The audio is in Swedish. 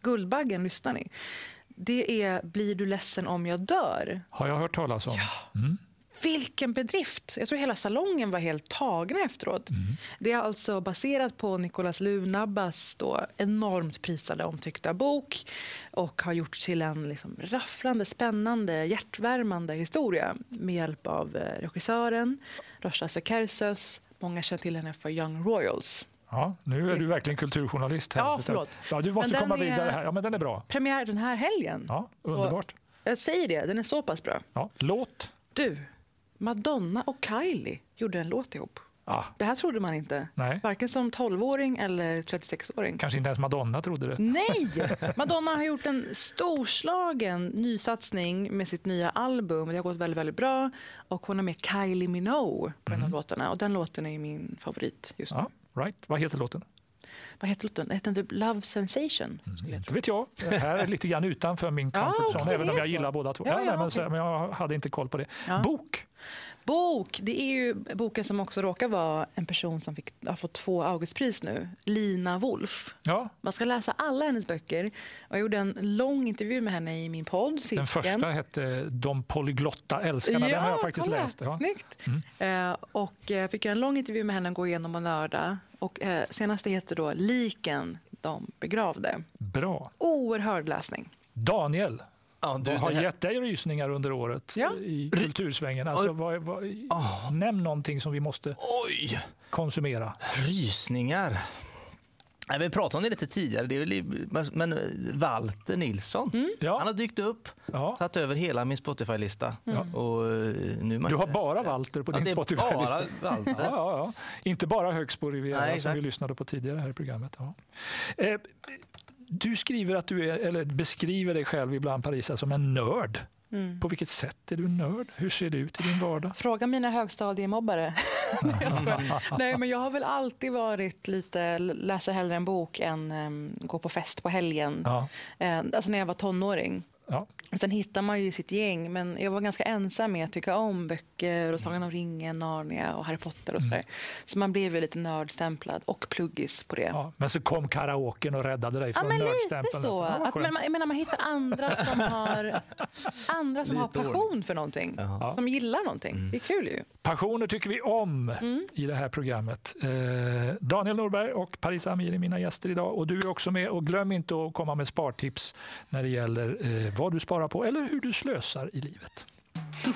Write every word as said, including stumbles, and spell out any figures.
Guldbaggen, lyssnar ni? Det är Blir du ledsen om jag dör? Har jag hört talas om. Ja. Mm. Vilken bedrift! Jag tror hela salongen var helt tagna efteråt. Mm. Det är alltså baserat på Nicolas Lunabbas då enormt prisade omtyckta bok och har gjorts till en liksom rafflande, spännande, hjärtvärmande historia med hjälp av regissören Rocha Sekersos. Många känner till henne för Young Royals. Ja, nu är du verkligen kulturjournalist här. Ja, förlåt. Ja, du måste komma vidare här. Ja, men den är bra. Premiär den här helgen. Ja, underbart. Och jag säger det, den är så pass bra. Ja, låt. Du, Madonna och Kylie gjorde en låt ihop. Ja. Det här trodde man inte. Nej. Varken som tolvåring eller trettiosexåring. Kanske inte ens Madonna trodde det. Nej! Madonna har gjort en storslagen nysatsning med sitt nya album. Det har gått väldigt, väldigt bra. Och hon har med Kylie Minogue på mm. en av låtarna. Och den låten är min favorit just nu. Ja, right. Vad heter låten? Vad heter låten? Det heter typ Love Sensation. Mm. Det vet jag. Det här är lite grann utanför min comfort zone, ja, även om jag gillar så. båda två. Ja, ja, ja, men, okay. men jag hade inte koll på det. Ja. Bok! Bok, det är ju boken som också råkar vara en person som fick, har fått två Augustpris nu. Lina Wolf. Ja. Man ska läsa alla hennes böcker. Och jag gjorde en lång intervju med henne i min podd. Cirkeln. Den första hette De polyglotta älskarna. Ja, den har jag faktiskt kolla. läst. Ja. Snyggt. Mm. Eh, och jag fick en lång intervju med henne och gå igenom och nörda. Och eh, senaste heter då Liken de begravde. Bra. Oerhörd läsning. Daniel. Ja, du, vad har här... gett dig rysningar under året ja. i kultursvängen? Alltså, vad, vad, oh. Nämn någonting som vi måste Oj. konsumera. Rysningar. Nej, vi pratade om det lite tidigare. Det är, men Walter Nilsson, mm. ja. han har dykt upp, ja. tagit över hela min Spotify-lista. Mm. Och nu man... Du har bara Walter på din ja, Spotify-lista. Bara Walter. ja, ja, ja. Inte bara Högsbo Riviera. Nej, som vi lyssnade på tidigare här i programmet. Ja. Eh, Du skriver att du är, eller beskriver dig själv ibland, Parisa, som en nörd. Mm. På vilket sätt är du nörd? Hur ser det ut i din vardag? Fråga mina högstadiemobbare. Nej, men jag har väl alltid varit lite, läsa hellre en bok än um, gå på fest på helgen. Ja. Uh, alltså när jag var tonåring. Ja. Sen hittar man ju sitt gäng, men jag var ganska ensam med att tycka om böcker och Sagan om ringen, Narnia och Harry Potter och sådär. Mm. Så man blev ju lite nördstämplad och pluggis på det. Ja, men så kom karaoken och räddade dig från ja, nördstämpeln. Lite så. Att, men, jag menar, man hittar andra som har, andra som har passion för någonting. Ja. Som gillar någonting. Mm. Det är kul ju. Passioner tycker vi om mm. i det här programmet. Eh, Daniel Norberg och Parisa Amiri är mina gäster idag. Och du är också med. Och glöm inte att komma med spartips när det gäller eh, vad du sparar på eller hur du slösar i livet.